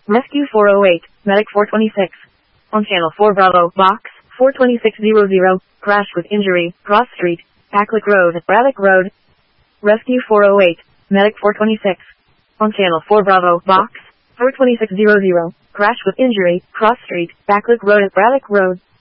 Rescue 408, Medic 426. On Channel 4 Bravo, Box 42600, crash with injury, Cross Street, Acklick Road, Braddock Road. Rescue 408, Medic 426. On Channel 4 Bravo, Box 42600, crash with injury, Cross Street, Acklick Road, Braddock Road.